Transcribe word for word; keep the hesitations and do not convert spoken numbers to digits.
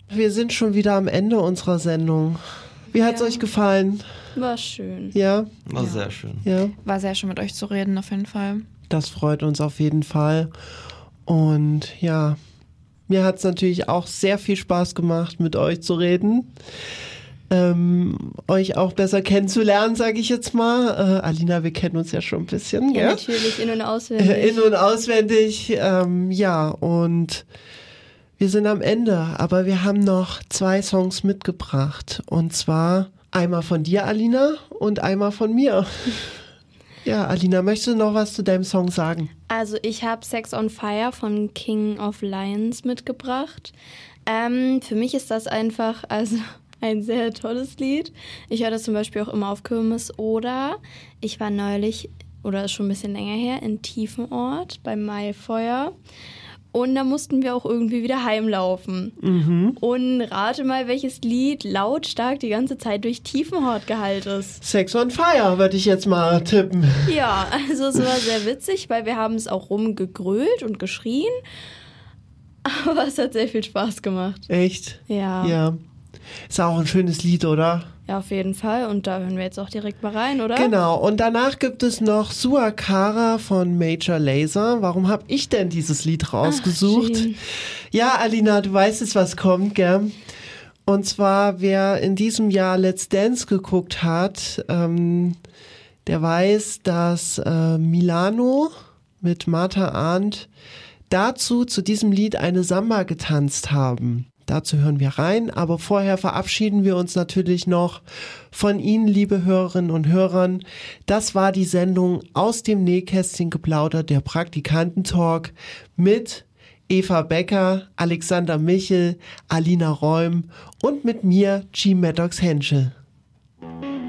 Wir sind schon wieder am Ende unserer Sendung. Wie hat's Ja. euch gefallen? War schön. Ja? War sehr schön. Ja. War sehr schön mit euch zu reden, auf jeden Fall. Das freut uns auf jeden Fall. Und ja, mir hat's natürlich auch sehr viel Spaß gemacht, mit euch zu reden. Ähm, euch auch besser kennenzulernen, sage ich jetzt mal. Äh, Alina, wir kennen uns ja schon ein bisschen. Ja, gell? natürlich, in- und auswendig. In- und auswendig. Ähm, ja, und wir sind am Ende. Aber wir haben noch zwei Songs mitgebracht. Und zwar einmal von dir, Alina, und einmal von mir. Ja, Alina, möchtest du noch was zu deinem Song sagen? Also ich habe Sex on Fire von King of Lions mitgebracht. Ähm, für mich ist das einfach also ein sehr tolles Lied. Ich höre das zum Beispiel auch immer auf Kirmes oder ich war neulich, oder ist schon ein bisschen länger her, in Tiefenort beim Maifeuer. Und da mussten wir auch irgendwie wieder heimlaufen. Mhm. Und rate mal, welches Lied lautstark die ganze Zeit durch Tiefenort gehallt ist. Sex on Fire, würde ich jetzt mal tippen. Ja, also es war sehr witzig, weil wir haben es auch rumgegrölt und geschrien. Aber es hat sehr viel Spaß gemacht. Echt? Ja, ja, Ja. Ist auch ein schönes Lied, oder? auf jeden Fall. Und da hören wir jetzt auch direkt mal rein, oder? Genau. Und danach gibt es noch Suakara von Major Lazer. Warum habe ich denn dieses Lied rausgesucht? Ach, Jean. Ja, Alina, du weißt jetzt, was kommt, gell? Und zwar, wer in diesem Jahr Let's Dance geguckt hat, ähm, der weiß, dass äh, Milano mit Martha Arndt dazu, zu diesem Lied eine Samba getanzt haben. Dazu hören wir rein, aber vorher verabschieden wir uns natürlich noch von Ihnen, liebe Hörerinnen und Hörern. Das war die Sendung aus dem Nähkästchen geplaudert, der Praktikantentalk mit Eva Becker, Alexander Michel, Alina Räum und mit mir, G. Maddox Henschel.